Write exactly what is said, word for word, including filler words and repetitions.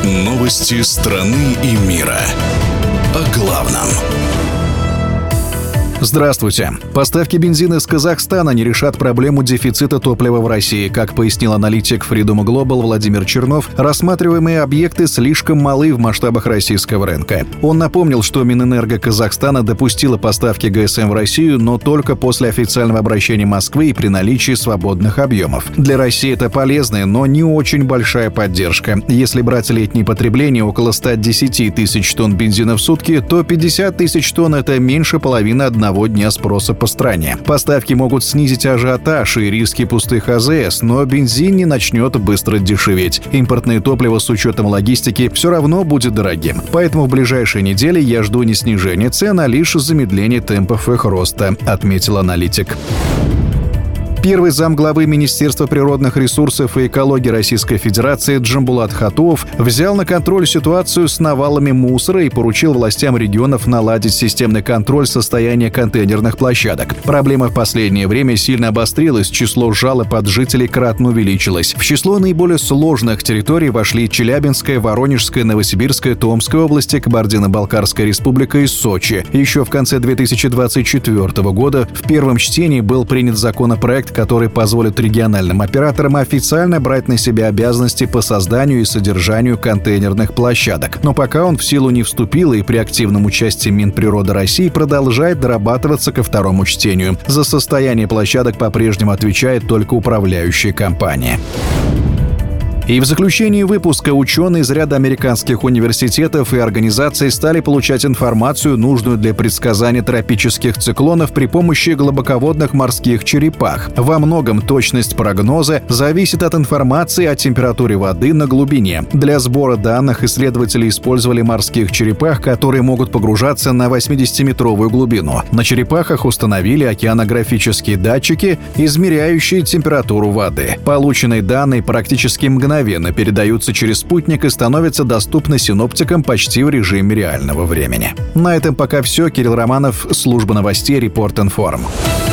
Новости страны и мира. О главном. Здравствуйте. Поставки бензина из Казахстана не решат проблему дефицита топлива в России. Как пояснил аналитик Freedom Global Владимир Чернов, рассматриваемые объекты слишком малы в масштабах российского рынка. Он напомнил, что Минэнерго Казахстана допустила поставки ГСМ в Россию, но только после официального обращения Москвы и при наличии свободных объемов. Для России это полезная, но не очень большая поддержка. Если брать летнее потребление около ста десяти тысяч тонн бензина в сутки, то пятьдесят тысяч тонн – это меньше половины одного дня спроса по стране. Поставки могут снизить ажиотаж и риски пустых АЗС, но бензин не начнет быстро дешеветь. Импортное топливо с учетом логистики все равно будет дорогим. Поэтому в ближайшие недели я жду не снижения цен, а лишь замедления темпов их роста, отметил аналитик. Первый замглавы Министерства природных ресурсов и экологии Российской Федерации Джамбулат Хатуов взял на контроль ситуацию с навалами мусора и поручил властям регионов наладить системный контроль состояния контейнерных площадок. Проблема в последнее время сильно обострилась, число жалоб от жителей кратно увеличилось. В число наиболее сложных территорий вошли Челябинская, Воронежская, Новосибирская, Томская области, Кабардино-Балкарская республика и Сочи. Еще в конце две тысячи двадцать четвёртого года в первом чтении был принят законопроект, который позволит региональным операторам официально брать на себя обязанности по созданию и содержанию контейнерных площадок. Но пока он в силу не вступил и при активном участии Минприроды России продолжает дорабатываться ко второму чтению. За состояние площадок по-прежнему отвечает только управляющая компания. И в заключении выпуска ученые из ряда американских университетов и организаций стали получать информацию, нужную для предсказания тропических циклонов при помощи глубоководных морских черепах. Во многом точность прогноза зависит от информации о температуре воды на глубине. Для сбора данных исследователи использовали морских черепах, которые могут погружаться на восьмидесятиметровую глубину. На черепахах установили океанографические датчики, измеряющие температуру воды. Полученные данные практически мгновенно мгновенно передаются через спутник и становятся доступны синоптикам почти в режиме реального времени. На этом пока все. Кирилл Романов, служба новостей Report Inform.